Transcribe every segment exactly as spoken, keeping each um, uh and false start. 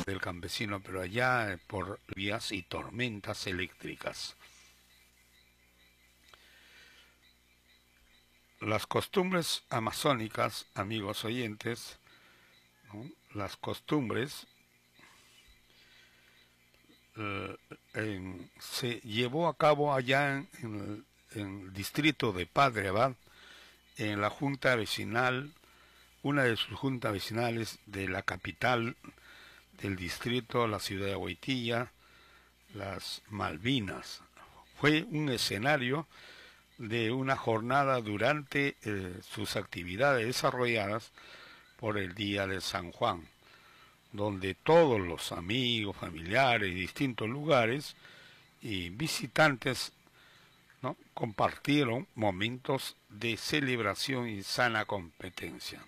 del campesino, pero allá por vías y tormentas eléctricas. Las costumbres amazónicas, amigos oyentes, ¿no? Las costumbres eh, en, se llevó a cabo allá en, en, el, en el distrito de Padre Abad, en la junta vecinal, una de sus juntas vecinales de la capital del distrito, la ciudad de Huaytilla, las Malvinas. Fue un escenario de una jornada durante eh, sus actividades desarrolladas por el Día de San Juan, donde todos los amigos, familiares, distintos lugares y visitantes, ¿no?, compartieron momentos de celebración y sana competencia.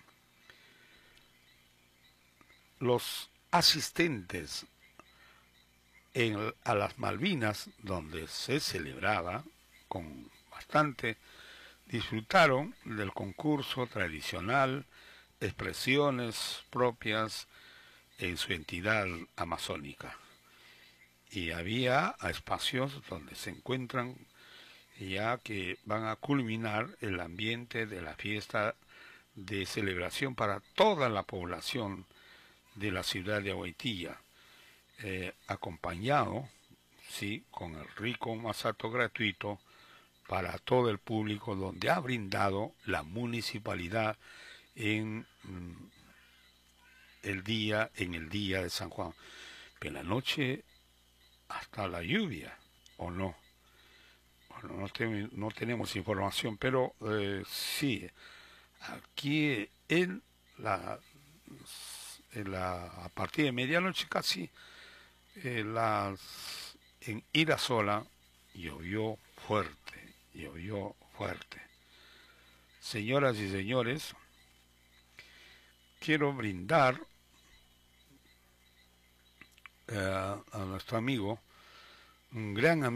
Los asistentes en, a las Malvinas, donde se celebraba con bastante, disfrutaron del concurso tradicional, expresiones propias en su entidad amazónica. Y había espacios donde se encuentran, ya que van a culminar el ambiente de la fiesta de celebración para toda la población de la ciudad de Huaytilla, eh, acompañado, sí, con el rico masato gratuito para todo el público, donde ha brindado la municipalidad en mm, el día, en el día de San Juan. Pero en la noche hasta la lluvia, ¿o no? Bueno, no, te, no tenemos información, pero eh, sí, aquí en la, en la a partir de medianoche casi, eh, las, en Irasola llovió fuerte, llovió fuerte. Señoras y señores, quiero brindar eh, a nuestro amigo, un gran amigo,